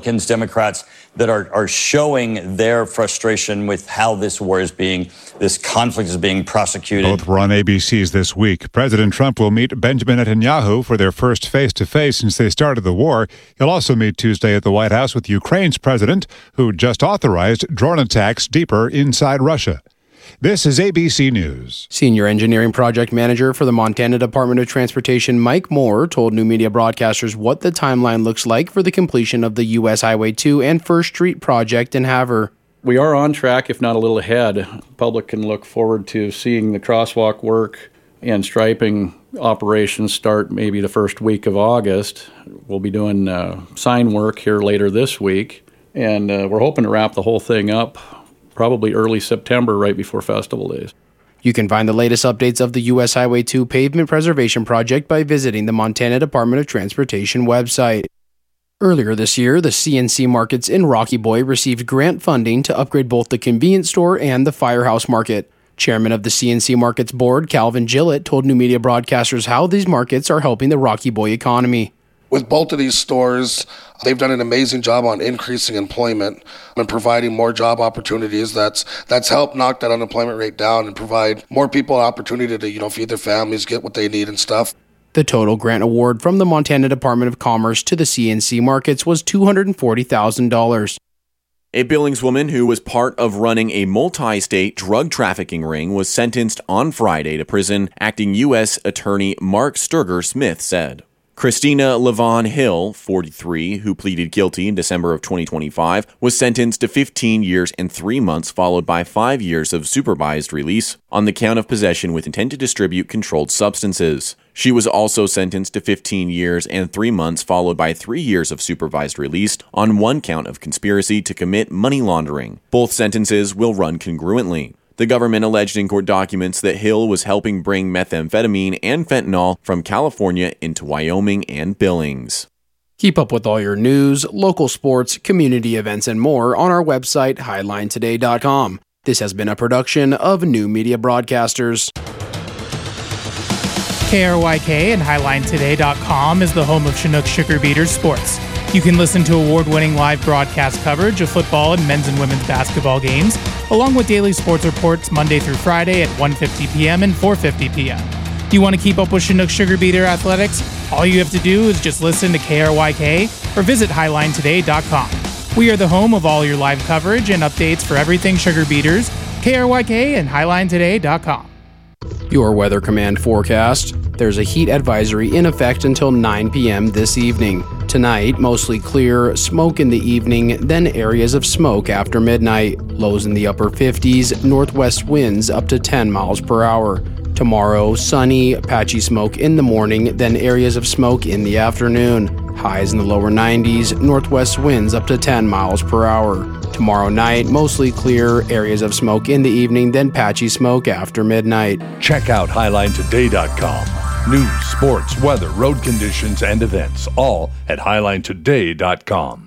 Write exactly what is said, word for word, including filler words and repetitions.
Republicans, Democrats that are, are showing their frustration with how this war is being, this conflict is being prosecuted. Both were on A B C's this week. President Trump will meet Benjamin Netanyahu for their first face-to-face since they started the war. He'll also meet Tuesday at the White House with Ukraine's president, who just authorized drone attacks deeper inside Russia. This is A B C News. Senior Engineering Project Manager for the Montana Department of Transportation, Mike Moore, told New Media Broadcasters what the timeline looks like for the completion of the U S Highway two and First Street project in Havre. We are on track, if not a little ahead. The public can look forward to seeing the crosswalk work and striping operations start maybe the first week of August. We'll be doing uh, sign work here later this week, and uh, we're hoping to wrap the whole thing up probably early September, right before Festival Days. You can find the latest updates of the U S Highway two pavement preservation project by visiting the Montana Department of Transportation website. Earlier this year, the C N C Markets in Rocky Boy received grant funding to upgrade both the convenience store and the Firehouse Market. Chairman of the C N C Markets board, Calvin Gillett, told New Media Broadcasters how these markets are helping the Rocky Boy economy. With both of these stores, they've done an amazing job on increasing employment and providing more job opportunities. That's that's helped knock that unemployment rate down and provide more people an opportunity to, you know, feed their families, get what they need and stuff. The total grant award from the Montana Department of Commerce to the C N C Markets was two hundred forty thousand dollars. A Billings woman who was part of running a multi-state drug trafficking ring was sentenced on Friday to prison, acting U S Attorney Mark Sturger Smith said. Christina Levon Hill, forty-three, who pleaded guilty in December of twenty twenty-five, was sentenced to fifteen years and three months, followed by five years of supervised release on the count of possession with intent to distribute controlled substances. She was also sentenced to fifteen years and three months, followed by three years of supervised release on one count of conspiracy to commit money laundering. Both sentences will run congruently. The government alleged in court documents that Hill was helping bring methamphetamine and fentanyl from California into Wyoming and Billings. Keep up with all your news, local sports, community events, and more on our website, highline today dot com. This has been a production of New Media Broadcasters. K R Y K and highline today dot com is the home of Chinook Sugar Beaters Sports. You can listen to award-winning live broadcast coverage of football and men's and women's basketball games, along with daily sports reports Monday through Friday at one fifty p.m. and four fifty p.m. You want to keep up with Chinook Sugar Beater athletics? All you have to do is just listen to K R Y K or visit highline today dot com. We are the home of all your live coverage and updates for everything Sugar Beaters, K R Y K and highline today dot com. Your Weather Command forecast. There's a heat advisory in effect until nine p.m. this evening. Tonight, mostly clear, smoke in the evening, then areas of smoke after midnight. Lows in the upper fifties, northwest winds up to ten miles per hour. Tomorrow, sunny, patchy smoke in the morning, then areas of smoke in the afternoon. Highs in the lower nineties, northwest winds up to ten miles per hour. Tomorrow night, mostly clear, areas of smoke in the evening, then patchy smoke after midnight. Check out highline today dot com. News, sports, weather, road conditions, and events, all at highline today dot com.